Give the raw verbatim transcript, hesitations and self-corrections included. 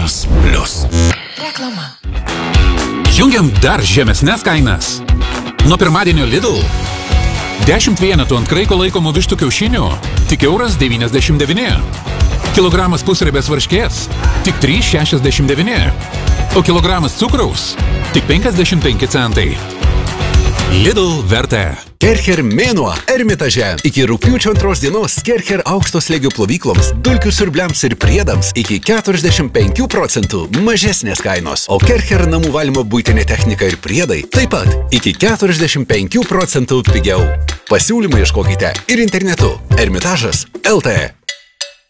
Ermitažas Plus. Reklama. Jungiam dar žemesnes kainas. Nuo pirmadienio Lidl. dešimt vienetų ant kraiko laikomų vištų kiaušinių tik euras devyniasdešimt devyni. Kilogramas pusriebės varškės tik trys šešiasdešimt devyni. O kilogramas cukraus tik penkiasdešimt penki centai. Lidl vertė. Kercher mėnuo Ermitaže. Iki rugpjūčio antros dienos Kercher aukšto slėgio plovykloms, dulkių siurbliams ir priedams iki keturiasdešimt penkių procentų mažesnės kainos. O Kercher namų valymo buitinė technika ir priedai taip pat iki keturiasdešimt penkių procentų pigiau. Pasiūlymą ieškokite ir internetu ermitažas taškas lt.